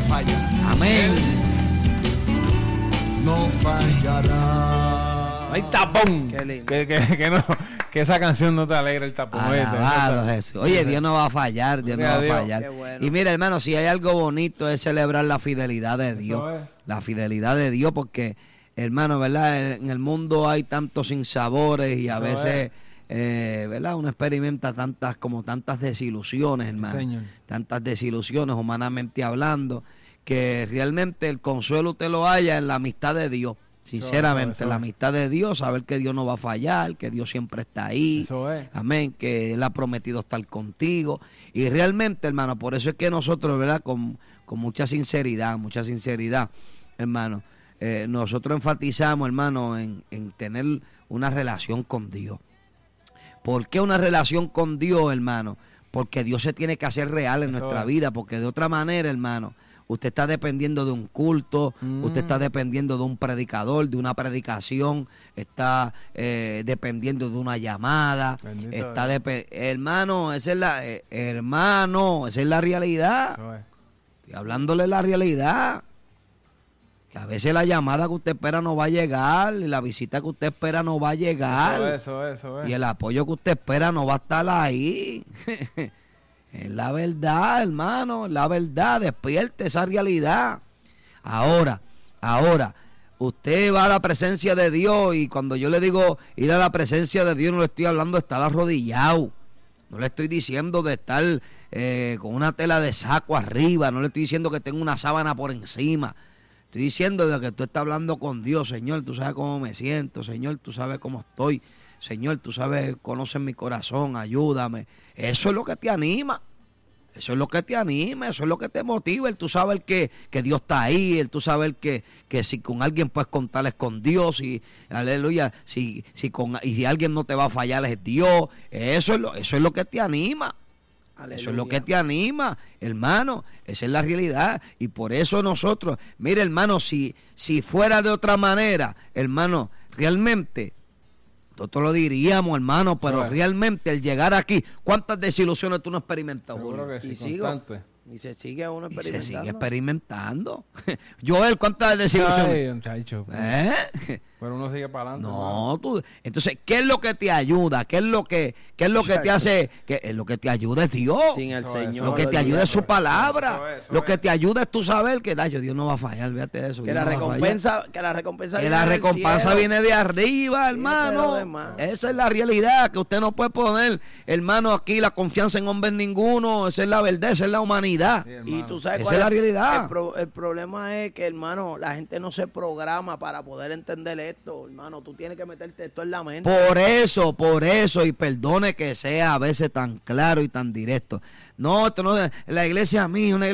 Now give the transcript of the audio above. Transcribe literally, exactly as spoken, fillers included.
falla. Amén. Él no fallará. Hay tapón. Qué lindo. Que, que, que, no, que esa canción no te alegra el tapón. Alabado Jesús. Oye, Dios no va a fallar, Dios no va a fallar. Qué bueno. Y mira, hermano, si hay algo bonito es celebrar la fidelidad de Dios. La fidelidad de Dios, porque, hermano, ¿verdad? En el mundo hay tantos sinsabores y a Eso veces, eh, ¿verdad? Uno experimenta tantas, como tantas desilusiones, hermano. Señor. Tantas desilusiones, humanamente hablando, que realmente el consuelo usted lo halla en la amistad de Dios. Sinceramente, eso, eso, eso. La amistad de Dios, saber que Dios no va a fallar, que Dios siempre está ahí. Eso es. Amén, que Él ha prometido estar contigo. Y realmente, hermano, por eso es que nosotros, ¿verdad? Con, con mucha sinceridad, mucha sinceridad, hermano, eh, nosotros enfatizamos, hermano, en, en tener una relación con Dios. ¿Por qué una relación con Dios, hermano? Porque Dios se tiene que hacer real en eso nuestra es. vida, porque de otra manera, hermano, usted está dependiendo de un culto, mm. usted está dependiendo de un predicador, de una predicación, está eh, dependiendo de una llamada, Bendito está de, hermano, esa es la eh, hermano, esa es la realidad. Estoy hablándole la realidad. Que a veces la llamada que usted espera no va a llegar, y la visita que usted espera no va a llegar. Eso, eso, eso, eso. Y el apoyo que usted espera no va a estar ahí. Es la verdad, hermano, la verdad, despierte esa realidad. Ahora, ahora, usted va a la presencia de Dios y cuando yo le digo ir a la presencia de Dios no le estoy hablando de estar arrodillado. No le estoy diciendo de estar eh, con una tela de saco arriba, no le estoy diciendo que tenga una sábana por encima. Estoy diciendo de que tú estás hablando con Dios, Señor, tú sabes cómo me siento, Señor, tú sabes cómo estoy. Señor, tú sabes, conoces mi corazón, ayúdame. Eso es lo que te anima. Eso es lo que te anima, eso es lo que te motiva. El tú sabes que, que Dios está ahí, el tú sabes que, que si con alguien puedes contar es con Dios, y aleluya, si, si con y si alguien no te va a fallar es Dios. Eso es lo, eso es lo que te anima. Aleluya. Eso es lo que te anima, hermano. Esa es la realidad. Y por eso nosotros, mire, hermano, si, si fuera de otra manera, hermano, realmente nosotros lo diríamos, hermano, pero bueno, realmente el llegar aquí, ¿cuántas desilusiones tú no has experimentado? Seguro que sí, y sigo, y se sigue uno experimentando. Y se sigue experimentando. Joel, ¿cuántas desilusiones? Ay, muchacho. ¿Eh? Pero uno sigue para adelante. No, tú, entonces, ¿qué es lo que te ayuda? ¿Qué es lo que, qué es lo que te hace? ¿Qué es lo que te ayuda es Dios? Sin el Señor. Lo que te ayuda es su palabra. Eso es, eso lo que es. te ayuda es tú saber que Dios no va a fallar, fíjate de eso. Que Dios la no recompensa, que la recompensa que la recompensa viene de arriba, hermano. Sí, esa es la realidad, que usted no puede poner, hermano, aquí la confianza en hombres ninguno. Esa es la verdad, esa es la humanidad. Sí, y tú sabes esa cuál es la realidad. El, pro, el problema es que, hermano, la gente no se programa para poder entender esto, hermano. Tú tienes que meterte esto en la mente. Por eso, por eso, y perdone que sea a veces tan claro y tan directo. No, esto no, la iglesia mía, una iglesia